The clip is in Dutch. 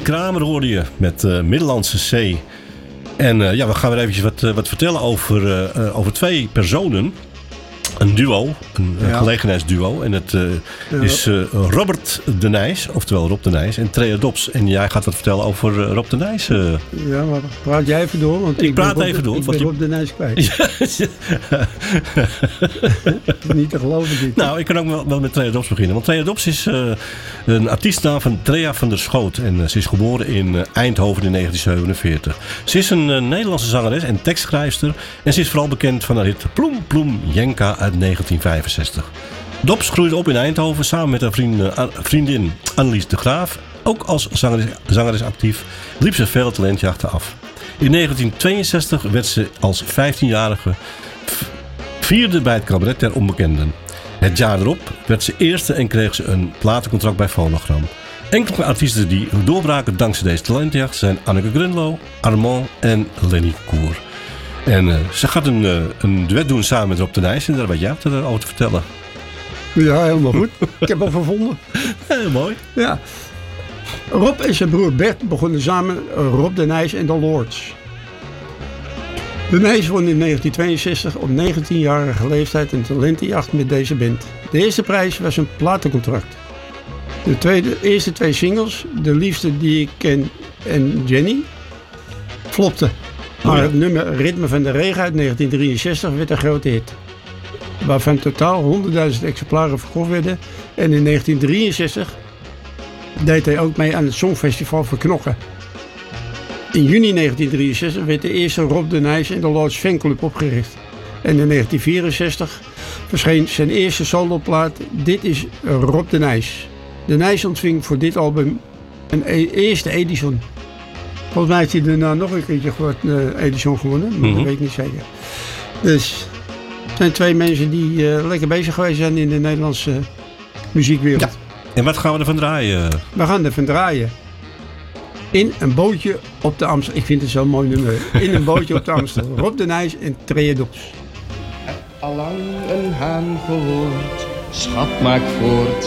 Kramer hoorde je met Middellandse Zee. En we gaan weer eventjes wat vertellen over twee personen. Een duo, een gelegenheidsduo. En het is Robert de Nijs, oftewel Rob de Nijs, en Trea Dobbs. En jij gaat wat vertellen over Rob de Nijs. Ja, maar praat jij even door? Want ik praat even door. Ik ben Rob de Nijs kwijt. Het is niet te geloven dit. Nou, ik kan ook wel met Trea Dobbs beginnen. Want Trea Dobbs is een artiestnaam van Trea van der Schoot. En ze is geboren in Eindhoven in 1947. Ze is een Nederlandse zangeres en tekstschrijfster. En ze is vooral bekend van haar hit Ploem Ploem Jenka uit 1965. Dobbs groeide op in Eindhoven samen met haar vriendin Annelies de Graaf. Ook als zangeres actief liep ze veel talentjachten af. In 1962 werd ze als 15-jarige vierde bij het Cabaret der Onbekenden. Het jaar erop werd ze eerste en kreeg ze een platencontract bij Phonogram. Enkele artiesten die doorbraken dankzij deze talentjacht zijn Anneke Grunlo, Armand en Lenny Koer. En ze gaat een duet doen samen met Rob de Nijs. En daar weet jij over te vertellen. Ja, helemaal goed. Ik heb hem gevonden. Heel mooi. Ja. Rob en zijn broer Bert begonnen samen Rob de Nijs en de Lords. De Nijs won in 1962 op 19-jarige leeftijd een talentenjacht met deze band. De eerste prijs was een platencontract. De eerste twee singles, De Liefste Die Ik Ken en Jenny, flopten. Maar het nummer Ritme van de Regen uit 1963 werd een grote hit. Waarvan totaal 100.000 exemplaren verkocht werden. En in 1963 deed hij ook mee aan het Songfestival voor Knokken. In juni 1963 werd de eerste Rob de Nijs en de Lords fanclub opgericht. En in 1964 verscheen zijn eerste soloplaat Dit is Rob de Nijs. De Nijs ontving voor dit album een eerste Edison. Volgens mij heeft hij daarna nog een keertje Edison gewonnen, maar dat weet ik niet zeker. Dus het zijn twee mensen die lekker bezig geweest zijn in de Nederlandse muziekwereld. Ja. En wat gaan we ervan draaien? We gaan ervan draaien. In een bootje op de Amstel. Ik vind het zo'n mooi nummer. In een bootje op de Amstel. Rob de Nijs en Trea Dobbs. Allang een haan gehoord, schat maakt voort.